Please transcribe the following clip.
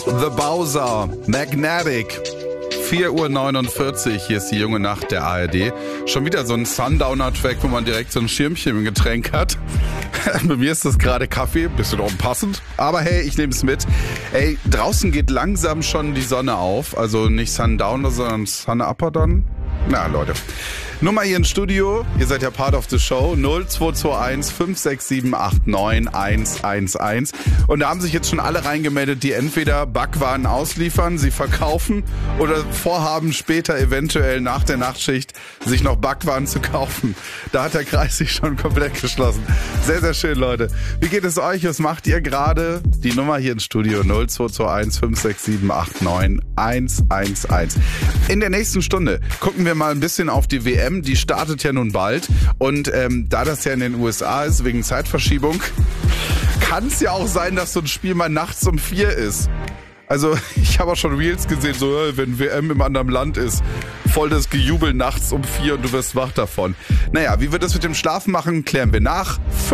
The Bowser, Magnetic. 4:49 Uhr, hier ist die junge Nacht der ARD. Schon wieder so ein Sundowner-Track, wo man direkt so ein Schirmchen im Getränk hat. Bei mir ist das gerade Kaffee, bisschen unpassend. Aber hey, ich nehme es mit. Ey, draußen geht langsam schon die Sonne auf. Also nicht Sundowner, sondern Sun-Upper dann. Na Leute, Nummer hier ins Studio, ihr seid ja Part of the Show, 0221 567 89 111. Und da haben sich jetzt schon alle reingemeldet, die entweder Backwaren ausliefern, sie verkaufen oder vorhaben später eventuell nach der Nachtschicht sich noch Backwaren zu kaufen. Da hat der Kreis sich schon komplett geschlossen. Sehr, sehr schön, Leute. Wie geht es euch? Was macht ihr gerade? Die Nummer hier ins Studio 0221 567 89 111. In der nächsten Stunde gucken wir mal ein bisschen auf die WM. Die startet ja nun bald. Und da das ja in den USA ist, wegen Zeitverschiebung, kann es ja auch sein, dass so ein Spiel mal nachts um 4 ist. Also ich habe auch schon Reels gesehen, so wenn WM im anderen Land ist, voll das Gejubel nachts um 4 und du wirst wach davon. Naja, wie wir das mit dem Schlafen machen, klären wir nach.